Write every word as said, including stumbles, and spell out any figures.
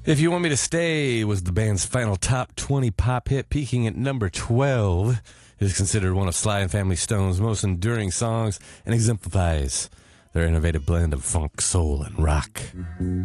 If You Want Me to Stay was the band's final top twenty pop hit, peaking at number twelve. It is considered one of Sly and Family Stone's most enduring songs and exemplifies their innovative blend of funk, soul, and rock.